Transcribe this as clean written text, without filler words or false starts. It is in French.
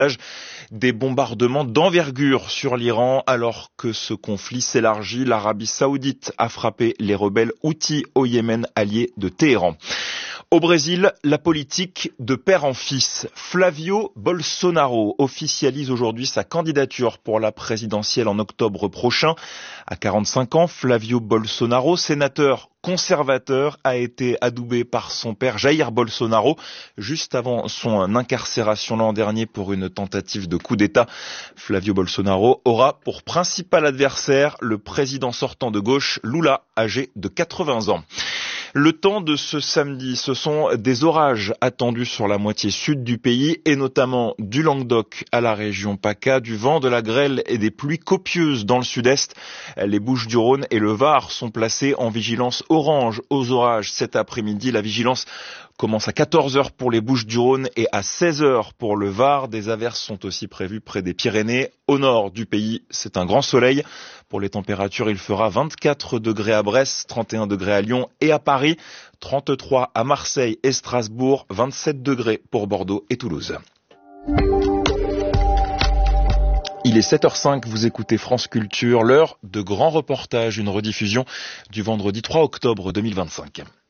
Des bombardements d'envergure sur l'Iran alors que ce conflit s'élargit. L'Arabie Saoudite a frappé les rebelles Houthis au Yémen, alliés de Téhéran. Au Brésil, la politique de père en fils. Flavio Bolsonaro officialise aujourd'hui sa candidature pour la présidentielle en octobre prochain. À 45 ans, Flavio Bolsonaro, sénateur conservateur, a été adoubé par son père Jair Bolsonaro juste avant son incarcération l'an dernier pour une tentative de coup d'État. Flavio Bolsonaro aura pour principal adversaire le président sortant de gauche, Lula, âgé de 80 ans. Le temps de ce samedi, ce sont des orages attendus sur la moitié sud du pays et notamment du Languedoc à la région PACA, du vent, de la grêle et des pluies copieuses dans le sud-est. Les Bouches-du-Rhône et le Var sont placés en vigilance orange aux orages cet après-midi. La vigilance commence à 14h pour les Bouches-du-Rhône et à 16h pour le Var. Des averses sont aussi prévues près des Pyrénées. Au nord du pays, c'est un grand soleil. Pour les températures, il fera 24 degrés à Brest, 31 degrés à Lyon et à Paris, 33 à Marseille et Strasbourg, 27 degrés pour Bordeaux et Toulouse. Il est 7h05, vous écoutez France Culture, l'heure de grand reportage, une rediffusion du vendredi 3 octobre 2025.